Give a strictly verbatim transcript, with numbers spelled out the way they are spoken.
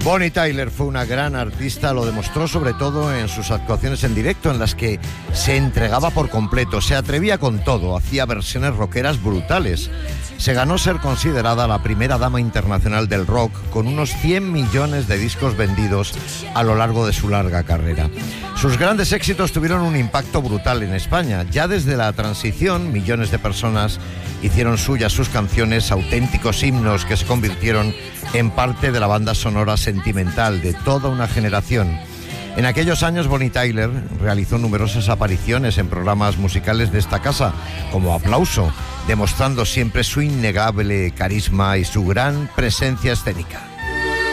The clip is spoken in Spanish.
Bonnie Tyler fue una gran artista, lo demostró sobre todo en sus actuaciones en directo, en las que se entregaba por completo, se atrevía con todo, hacía versiones rockeras brutales. Se ganó ser considerada la primera dama internacional del rock, con unos cien millones de discos vendidos a lo largo de su larga carrera. Sus grandes éxitos tuvieron un impacto brutal en España. Ya desde la transición, millones de personas hicieron suyas sus canciones, auténticos himnos que se convirtieron en parte de la banda sonora sentimental de toda una generación. En aquellos años, Bonnie Tyler realizó numerosas apariciones en programas musicales de esta casa, como Aplauso, demostrando siempre su innegable carisma y su gran presencia escénica.